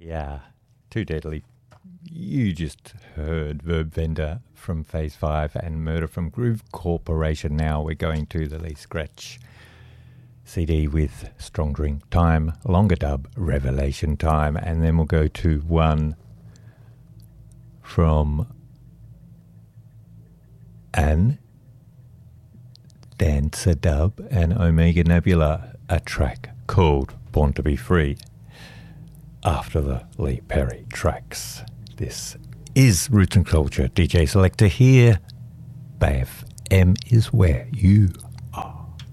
Yeah, Too Deadly. You just heard Verb Vendor from Phase 5 and Murder from Groove Corporation. Now we're going to the Lee Scratch CD with Strong Drink Time, Longer Dub, Revelation Time, and then we'll go to one from An Dancer Dub and Omega Nebula, a track called Born to Be Free, after the Lee Perry tracks. This is Roots and Culture. DJ Selector here. Bay FM is where you